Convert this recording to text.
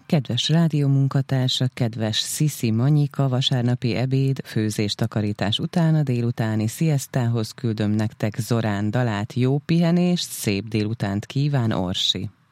Kedves rádiómunkatársak, kedves Sziszi Manyika, vasárnapi ebéd, főzés, takarítás után a délutáni sziasztához küldöm nektek Zorán dalát, jó pihenést, szép délutánt kíván Orsi.